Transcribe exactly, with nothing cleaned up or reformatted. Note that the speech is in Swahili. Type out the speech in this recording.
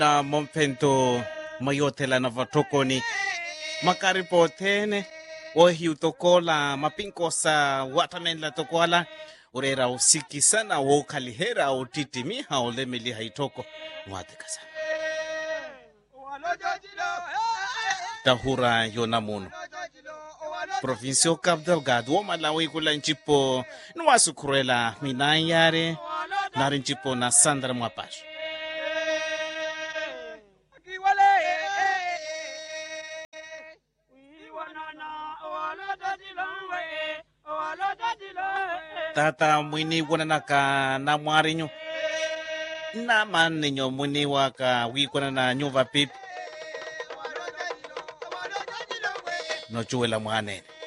na mompento mayotela na vatokoni makaripotene ohi utokola mapinkosa watanenla tokola urera usiki sana wokalihera utitimi haulemeli haitoko watekasa tahura yonamuno provincio Cabo Delgado o Malawi kula nchipo nwasukurela minayare nari nchipo na Sandra Mwapash tata mwini wananaka na mwarinyo na maninyo mwini waka wikwana na nyuva pipi no chuela mwanene